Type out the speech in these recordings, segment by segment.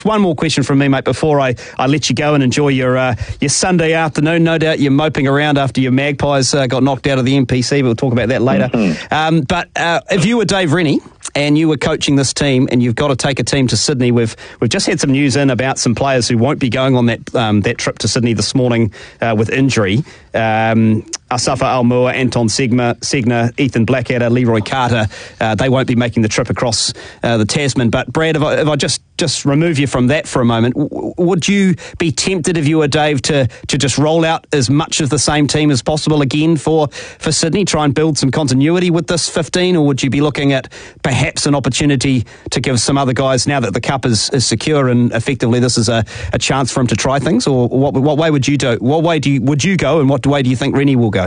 One more question from me, mate, before I let you go and enjoy your Sunday afternoon. No doubt you're moping around after your Magpies got knocked out of the NPC. We'll talk about that later. Mm-hmm. But if you were Dave Rennie and you were coaching this team and you've got to take a team to Sydney, we've just had some news in about some players who won't be going on that trip to Sydney this morning with injury. Asafa Aumua, Anton Segner, Ethan Blackadder, Leroy Carter, they won't be making the trip across the Tasman. But Brad, if I just remove you from that for a moment, would you be tempted, if you were Dave, to just roll out as much of the same team as possible again for Sydney, try and build some continuity with this 15, or would you be looking at perhaps an opportunity to give some other guys, now that the Cup is secure and effectively this is a chance for him to try things? Or what way would you do? What way would you go, and what way do you think Rennie will go?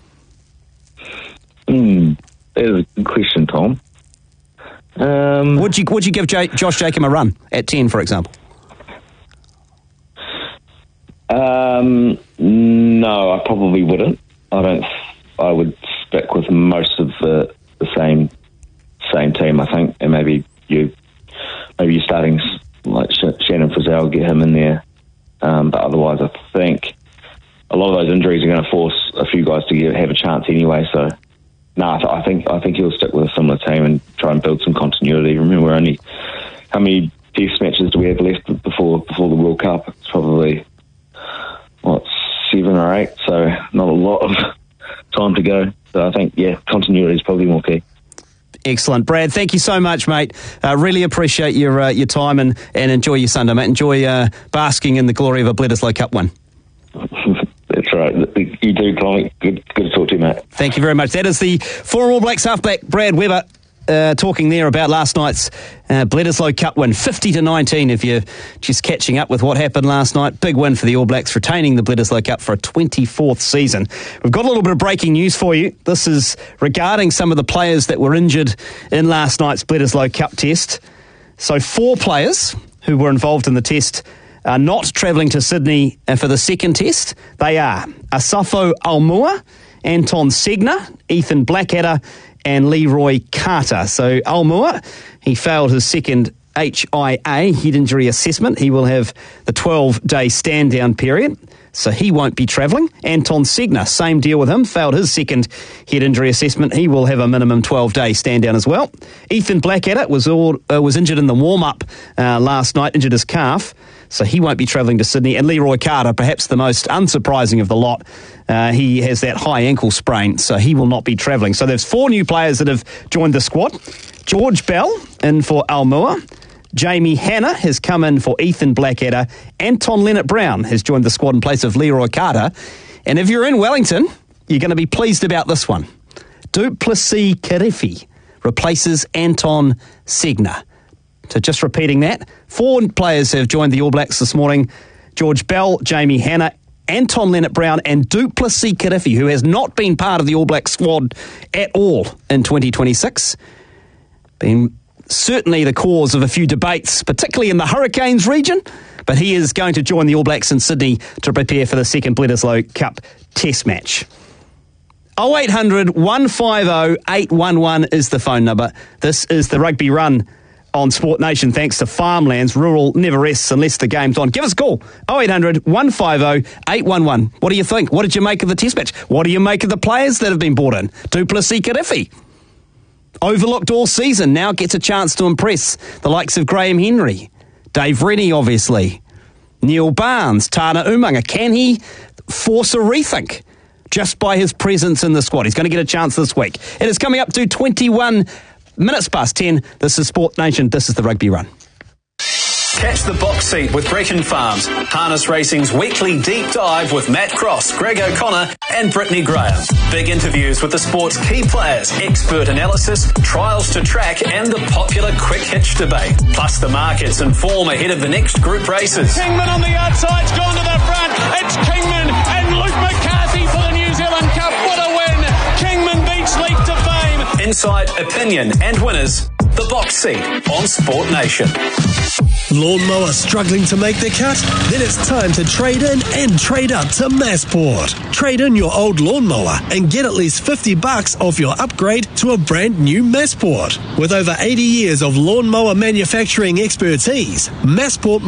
That is a good question, Tom. Would you give Josh Jacob a run at 10, for example? No, I probably wouldn't. I would stick with most of the same team, I think, and maybe you're starting like Shannon Frizzell, get him in there. But otherwise, I think a lot of those injuries are going to force a few guys to have a chance anyway. So, I think he'll stick with a similar team and try and build some continuity. Remember, how many test matches do we have left before the World Cup? It's probably 7 or 8. So not a lot of time to go. So I think continuity is probably more key. Excellent. Brad, thank you so much, mate. Really appreciate your time and enjoy your Sunday, mate. Enjoy basking in the glory of a Bledisloe Cup win. That's right. You do, Colin. Good to talk to you, mate. Thank you very much. That is the former All Blacks halfback, Brad Weber, talking there about last night's Bledisloe Cup win, 50-19, if you're just catching up with what happened last night. Big win for the All Blacks, retaining the Bledisloe Cup for a 24th season. We've got a little bit of breaking news for you. This is regarding some of the players that were injured in last night's Bledisloe Cup test. So 4 players who were involved in the test are not travelling to Sydney for the second test. They are Asafo Aumua, Anton Segner, Ethan Blackadder and Leroy Carter. So Aumua, he failed his second HIA, head injury assessment. He will have the 12-day stand-down period, so he won't be travelling. Anton Segner, same deal with him, failed his second head injury assessment. He will have a minimum 12-day stand-down as well. Ethan Blackadder was injured in the warm-up last night, injured his calf, so he won't be travelling to Sydney. And Leroy Carter, perhaps the most unsurprising of the lot, he has that high ankle sprain, so he will not be travelling. So there's 4 new players that have joined the squad. George Bell in for Aumua. Jamie Hanna has come in for Ethan Blackadder. Anton Leonard-Brown has joined the squad in place of Leroy Carter. And if you're in Wellington, you're going to be pleased about this one. Duplessis Kirifi replaces Anton Segner. So just repeating that, 4 players have joined the All Blacks this morning. George Bell, Jamie Hanna, Anton Leonard-Brown and Duplessis Kirifi, who has not been part of the All Blacks squad at all in 2026. Been certainly the cause of a few debates, particularly in the Hurricanes region, but he is going to join the All Blacks in Sydney to prepare for the second Bledisloe Cup test match. 0800 150 811 is the phone number. This is the Rugby Run on Sport Nation, thanks to Farmlands. Rural never rests unless the game's on. Give us a call, 0800 150 811. What do you think? What did you make of the test match? What do you make of the players that have been brought in? Duplessis Kirifi, overlooked all season, now gets a chance to impress the likes of Graham Henry, Dave Rennie, obviously, Neil Barnes, Tana Umaga. Can he force a rethink just by his presence in the squad? He's going to get a chance this week. It is coming up to 21 minutes past 10. This is Sport Nation. This is the Rugby Run. Catch the box seat with Brecon Farms. Harness Racing's weekly deep dive with Matt Cross, Greg O'Connor and Brittany Graham. Big interviews with the sport's key players, expert analysis, trials to track and the popular quick hitch debate. Plus the markets and form ahead of the next group races. Kingman on the outside's gone to the front. It's Kingman and Luke McCarthy for the New Zealand Cup. What a win. Kingman beats Leap to fame. Insight, opinion and winners. The box seat on Sport Nation. Lawnmower struggling to make the cut? Then it's time to trade in and trade up to Massport. Trade in your old lawnmower and get at least $50 off your upgrade to a brand new Massport. With over 80 years of lawnmower manufacturing expertise, Massport